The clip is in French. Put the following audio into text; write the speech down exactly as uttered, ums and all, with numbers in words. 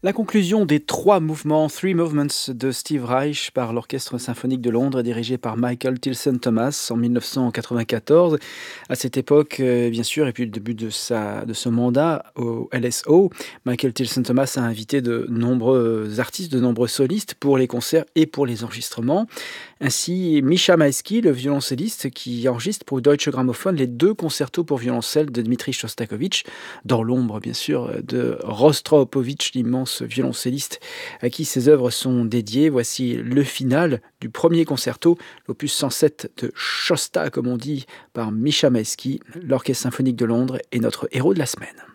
La conclusion des trois mouvements, Three Movements de Steve Reich par l'Orchestre symphonique de Londres, dirigé par Michael Tilson Thomas en mille neuf cent quatre-vingt-quatorze. À cette époque, euh, bien sûr, et puis le début de, sa, de ce mandat au L S O, Michael Tilson Thomas a invité de nombreux artistes, de nombreux solistes pour les concerts et pour les enregistrements. Ainsi, Misha Maïski, le violoncelliste, qui enregistre pour Deutsche Grammophon les deux concertos pour violoncelle de Dmitri Shostakovich, dans l'ombre, bien sûr, de Rostropovitch, l'immense violoncelliste à qui ces œuvres sont dédiées. Voici le final du premier concerto, l'opus cent sept de Shosta, comme on dit, par Misha Maïski. L'Orchestre symphonique de Londres est notre héros de la semaine.